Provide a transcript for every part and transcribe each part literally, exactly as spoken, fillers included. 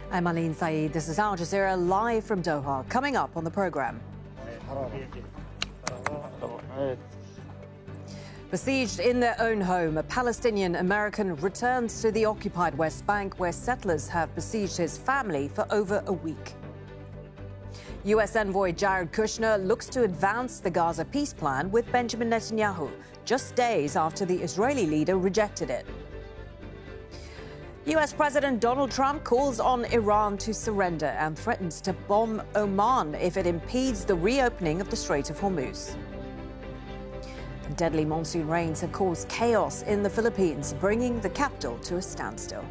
I'm Aline Saeed. This is Al Jazeera live from Doha. Coming up on the program. Besieged in their own home, a Palestinian American returns to the occupied West Bank where settlers have besieged his family for over a week. U S envoy Jared Kushner looks to advance the Gaza peace plan with Benjamin Netanyahu, just days after the Israeli leader rejected it. U S President Donald Trump calls on Iran to surrender and threatens to bomb Oman if it impedes the reopening of the Strait of Hormuz. The deadly monsoon rains have caused chaos in the Philippines, bringing the capital to a standstill.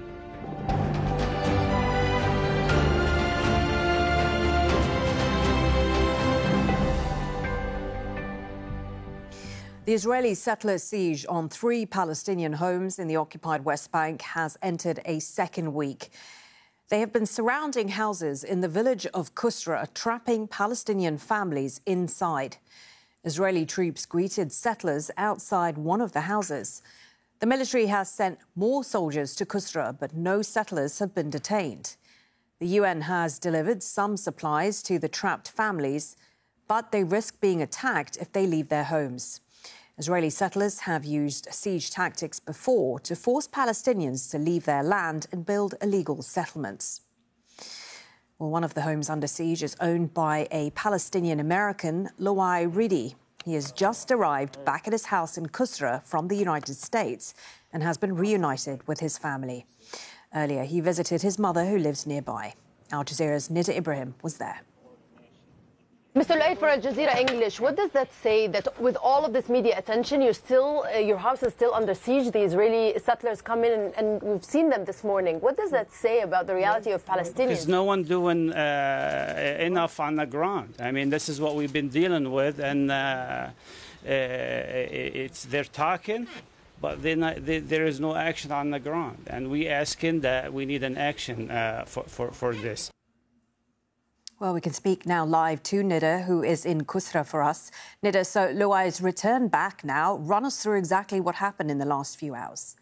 The Israeli settler siege on three Palestinian homes in the occupied West Bank has entered a second week. They have been surrounding houses in the village of Kusra, trapping Palestinian families inside. Israeli troops greeted settlers outside one of the houses. The military has sent more soldiers to Kusra, but no settlers have been detained. The U N has delivered some supplies to the trapped families, but they risk being attacked if they leave their homes. Israeli settlers have used siege tactics before to force Palestinians to leave their land and build illegal settlements. Well, one of the homes under siege is owned by a Palestinian American, Loai Ridi. He has just arrived back at his house in Kusra from the United States and has been reunited with his family. Earlier, he visited his mother, who lives nearby. Al Jazeera's Nida Ibrahim was there. Mister Loai, for Al Jazeera English, what does that say, that with all of this media attention, you're still, uh, your house is still under siege? The Israeli settlers come in, and, and we've seen them this morning. What does that say about the reality of Palestinians? There's no one doing uh, enough on the ground. I mean, this is what we've been dealing with, and uh, uh, it's they're talking, but not, they, there is no action on the ground. And we asking that we need an action uh, for, for, for this. Well, we can speak now live to Nida, who is in Kusra for us. Nida, so Loai's returned back now. Run us through exactly what happened in the last few hours.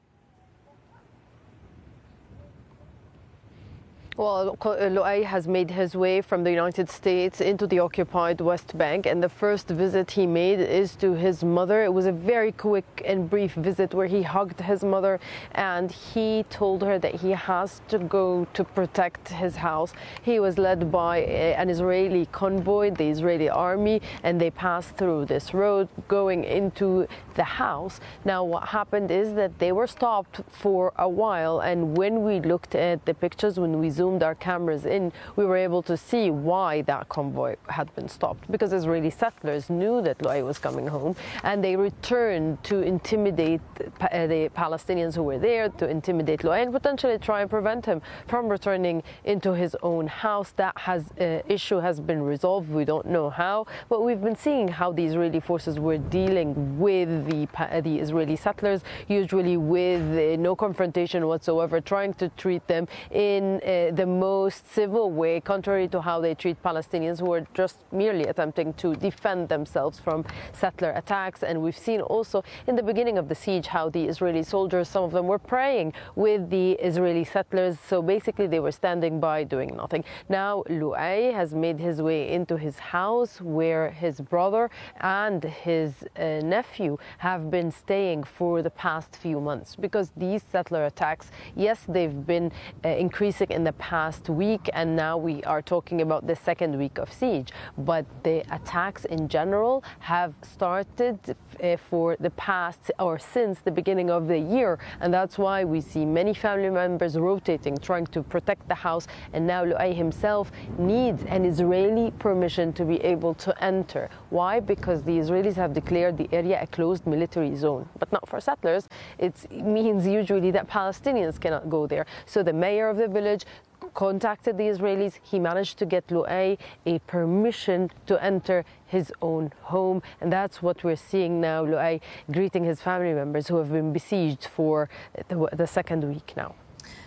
Well, Loai has made his way from the United States into the occupied West Bank, and the first visit he made is to his mother. It was a very quick and brief visit where he hugged his mother, and he told her that he has to go to protect his house. He was led by an Israeli convoy, the Israeli army, and they passed through this road going into the house. Now, what happened is that they were stopped for a while, and when we looked at the pictures, when we zoomed our cameras in, we were able to see why that convoy had been stopped, because Israeli settlers knew that Loai was coming home, and they returned to intimidate the Palestinians who were there, to intimidate Loai and potentially try and prevent him from returning into his own house. That has uh, issue has been resolved. We don't know how, but we've been seeing how the Israeli forces were dealing with the the Israeli settlers, usually with uh, no confrontation whatsoever, trying to treat them in uh, the most civil way, contrary to how they treat Palestinians who are just merely attempting to defend themselves from settler attacks. And we've seen also in the beginning of the siege how the Israeli soldiers, some of them were praying with the Israeli settlers. So basically they were standing by doing nothing. Now Loai has made his way into his house where his brother and his uh, nephew have been staying for the past few months, because these settler attacks, yes, they've been uh, increasing in the past week, and now we are talking about the second week of siege. But the attacks in general have started uh, for the past, or since the beginning of the year, and that's why we see many family members rotating, trying to protect the house. And now Loai himself needs an Israeli permission to be able to enter. Why? Because the Israelis have declared the area a closed military zone, but not for settlers. It's, it means usually that Palestinians cannot go there. So the mayor of the village contacted the Israelis. He managed to get Loai a permission to enter his own home, and that's what we're seeing now. Loai greeting his family members who have been besieged for the, the second week now.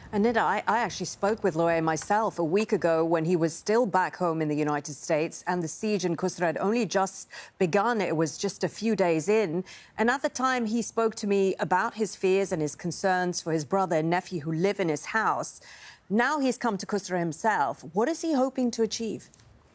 And Nida, I, I actually spoke with Loay myself a week ago when he was still back home in the United States and the siege in Kusra had only just begun. It was just a few days in. And at the time, he spoke to me about his fears and his concerns for his brother and nephew who live in his house. Now he's come to Kusra himself. What is he hoping to achieve?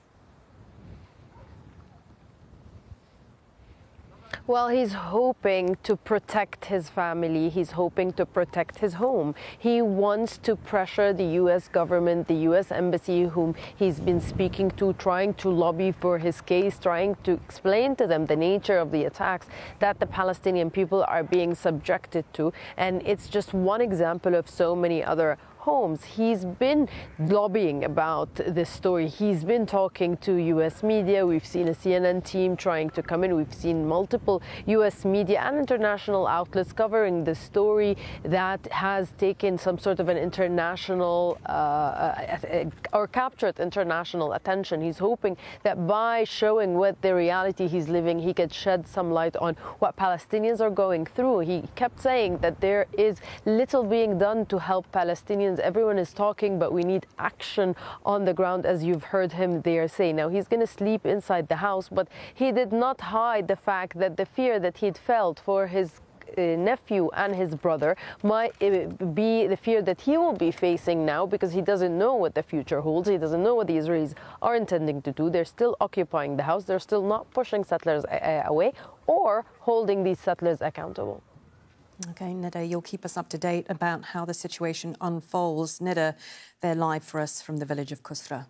Well, he's hoping to protect his family. He's hoping to protect his home. He wants to pressure the U S government, the U S embassy, whom he's been speaking to, trying to lobby for his case, trying to explain to them the nature of the attacks that the Palestinian people are being subjected to. And it's just one example of so many other homes. He's been lobbying about this story. He's been talking to U S media. We've seen a C N N team trying to come in. We've seen multiple U S media and international outlets covering the story that has taken some sort of an international uh, uh, or captured international attention. He's hoping that by showing what the reality he's living, he could shed some light on what Palestinians are going through. He kept saying that there is little being done to help Palestinians. Everyone is talking, but we need action on the ground, as you've heard him there say. Now, he's going to sleep inside the house, but he did not hide the fact that the fear that he'd felt for his uh, nephew and his brother might uh, be the fear that he will be facing now, because he doesn't know what the future holds. He doesn't know what the Israelis are intending to do. They're still occupying the house. They're still not pushing settlers uh, away or holding these settlers accountable. OK, Nida, you'll keep us up to date about how the situation unfolds. Nida, they're live for us from the village of Kusra.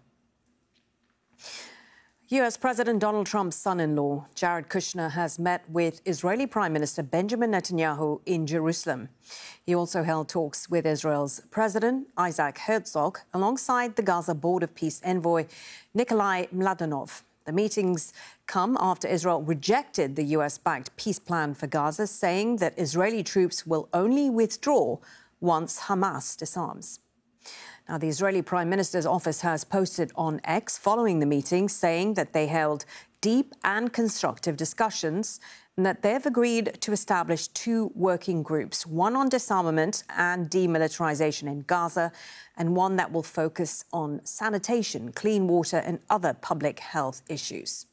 U S President Donald Trump's son-in-law, Jared Kushner, has met with Israeli Prime Minister Benjamin Netanyahu in Jerusalem. He also held talks with Israel's President Isaac Herzog alongside the Gaza Board of Peace envoy Nikolai Mladenov. The meetings come after Israel rejected the U S-backed peace plan for Gaza, saying that Israeli troops will only withdraw once Hamas disarms. Now, the Israeli Prime Minister's office has posted on X following the meeting, saying that they held deep and constructive discussions and that they've agreed to establish two working groups, one on disarmament and demilitarization in Gaza, and one that will focus on sanitation, clean water and other public health issues.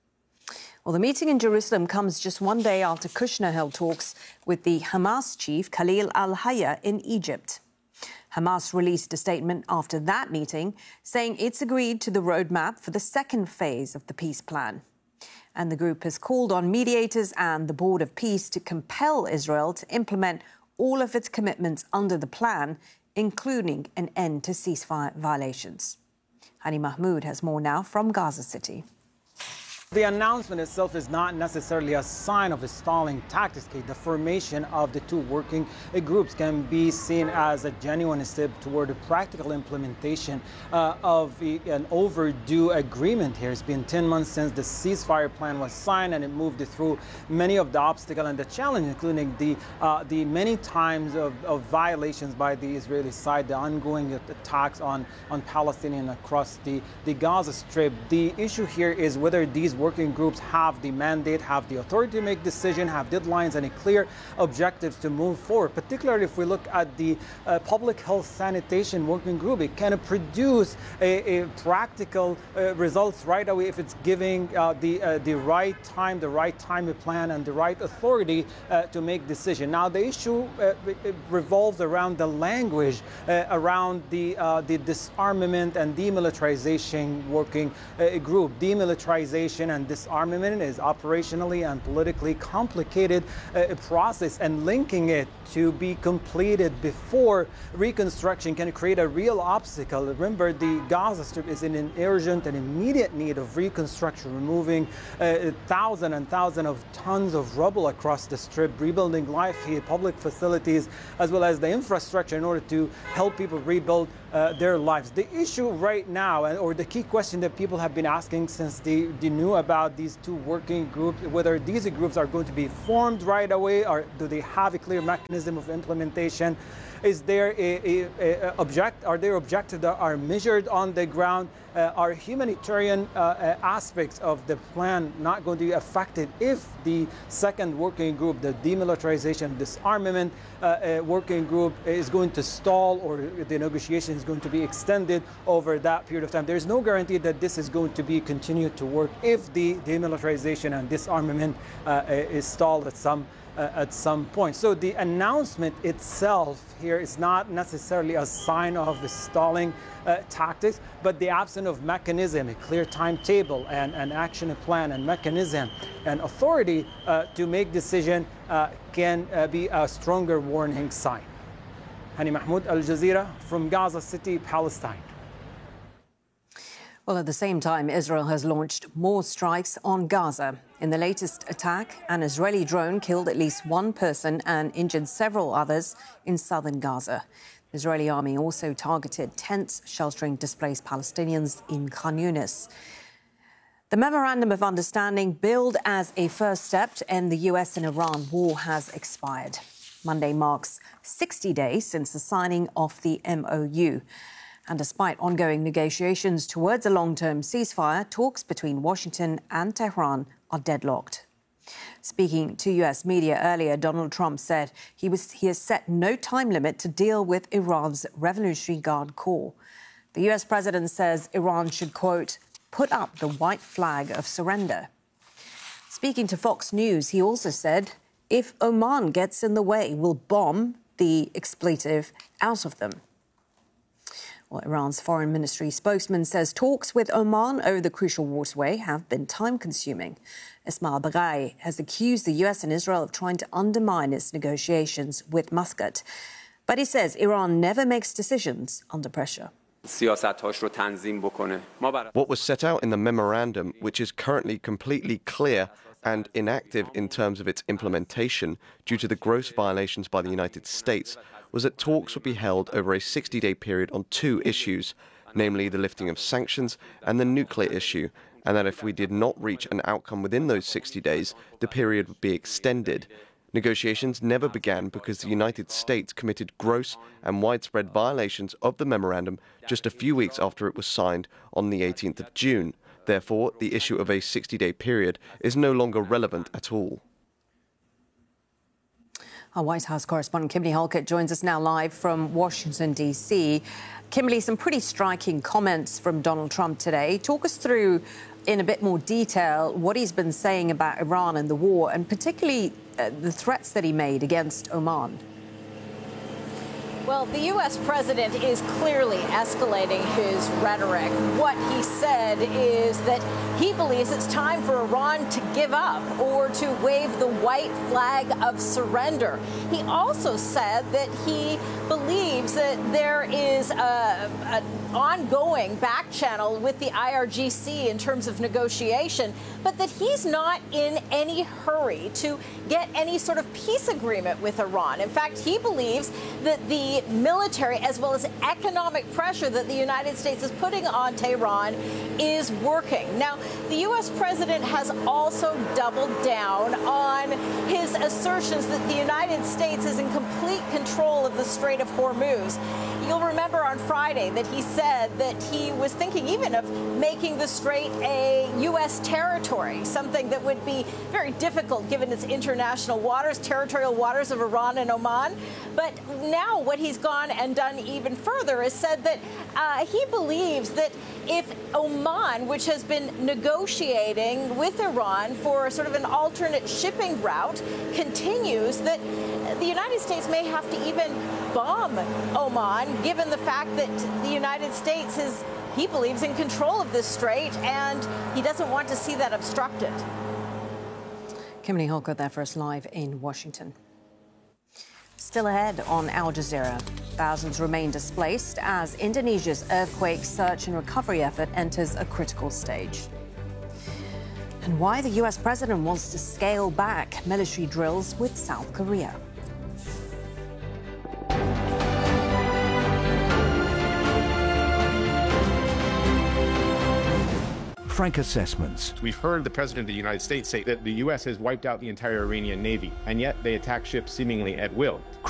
Well, the meeting in Jerusalem comes just one day after Kushner held talks with the Hamas chief, Khalil al-Hayya, in Egypt. Hamas released a statement after that meeting saying it's agreed to the roadmap for the second phase of the peace plan. And the group has called on mediators and the Board of Peace to compel Israel to implement all of its commitments under the plan, including an end to ceasefire violations. Hani Mahmoud has more now from Gaza City. The announcement itself is not necessarily a sign of a stalling tactics. The formation of the two working groups can be seen as a genuine step toward a practical implementation uh, of a, an overdue agreement here. It's been ten months since the ceasefire plan was signed, and it moved through many of the obstacles and the challenge, including the uh, the many times of, of violations by the Israeli side, the ongoing attacks on, on Palestinians across the, the Gaza Strip. The issue here is whether these working groups have the mandate, have the authority to make decisions, have deadlines and a clear objectives to move forward. Particularly if we look at the uh, public health sanitation working group, it can produce a, a practical uh, results right away if it's giving uh, the uh, the right time, the right time plan, and the right authority uh, to make decision. Now the issue uh, revolves around the language uh, around the uh, the disarmament and demilitarization working uh, group. Demilitarization and disarmament is operationally and politically complicated uh, process, and linking it to be completed before reconstruction can create a real obstacle. Remember, the Gaza Strip is in an urgent and immediate need of reconstruction, removing uh, thousands and thousands of tons of rubble across the Strip, rebuilding life here, public facilities, as well as the infrastructure in order to help people rebuild uh, their lives. The issue right now, or the key question that people have been asking since they, they knew about these two working groups, whether these groups are going to be formed right away, or do they have a clear mechanism of implementation, Is there a, a, a object? Are there objectives that are measured on the ground? Uh, are humanitarian uh, uh, aspects of the plan not going to be affected if the second working group, the demilitarization, disarmament uh, uh, working group, is going to stall, or the negotiation is going to be extended over that period of time? There's no guarantee that this is going to be continued to work if the demilitarization and disarmament uh, is stalled at some Uh, at some point. So the announcement itself here is not necessarily a sign of the stalling uh, tactics, but the absence of mechanism, a clear timetable and an action plan and mechanism and authority uh, to make decision uh, can uh, be a stronger warning sign. Hani Mahmoud, Al Jazeera, from Gaza City, Palestine. Well, at the same time, Israel has launched more strikes on Gaza. In the latest attack, an Israeli drone killed at least one person and injured several others in southern Gaza. The Israeli army also targeted tents sheltering displaced Palestinians in Khan Yunis. The Memorandum of Understanding, billed as a first step to end the U S and Iran war, has expired. Monday marks sixty days since the signing of the M O U. And despite ongoing negotiations towards a long-term ceasefire, talks between Washington and Tehran are deadlocked. Speaking to U S media earlier, Donald Trump said he, was, he has set no time limit to deal with Iran's Revolutionary Guard Corps. The U S president says Iran should, quote, put up the white flag of surrender. Speaking to Fox News, he also said if Oman gets in the way, we'll bomb the expletive out of them. Well, Iran's foreign ministry spokesman says talks with Oman over the crucial waterway have been time-consuming. Ismail Baghai has accused the U S and Israel of trying to undermine its negotiations with Muscat. But he says Iran never makes decisions under pressure. What was set out in the memorandum, which is currently completely clear and inactive in terms of its implementation due to the gross violations by the United States, was that talks would be held over a sixty-day period on two issues, namely the lifting of sanctions and the nuclear issue, and that if we did not reach an outcome within those sixty days, the period would be extended. Negotiations never began because the United States committed gross and widespread violations of the memorandum just a few weeks after it was signed on the eighteenth of June. Therefore, the issue of a sixty-day period is no longer relevant at all. Our White House correspondent Kimberly Halkett joins us now live from Washington, D C. Kimberly, some pretty striking comments from Donald Trump today. Talk us through in a bit more detail what he's been saying about Iran and the war, and particularly uh, the threats that he made against Oman. Well, the U S president is clearly escalating his rhetoric. What he said is that he believes it's time for Iran to give up or to wave the white flag of surrender. He also said that he believes that there is an ongoing back channel with the I R G C in terms of negotiation, but that he's not in any hurry to get any sort of peace agreement with Iran. In fact, he believes that the military as well as economic pressure that the United States is putting on Tehran is working. Now, the U S president has also doubled down on his assertions that the United States is in complete control of the Strait of Hormuz. You'll remember on Friday that he said that he was thinking even of making the strait a U S territory, something that would be very difficult given its international waters, territorial waters of Iran and Oman. But now what he's gone and done even further is said that uh, he believes that if Oman, which has been negotiating with Iran for sort of an alternate shipping route, continues, that the United States may have to even bomb Oman, given the fact that the United States is, he believes, in control of this strait, and he doesn't want to see that obstructed. Kimberly Halkett there for us live in Washington. Still ahead on Al Jazeera, thousands remain displaced as Indonesia's earthquake search and recovery effort enters a critical stage. And why the U S president wants to scale back military drills with South Korea. Frank Assessments. We've heard the President of the United States say that the U S has wiped out the entire Iranian Navy, and yet they attack ships seemingly at will.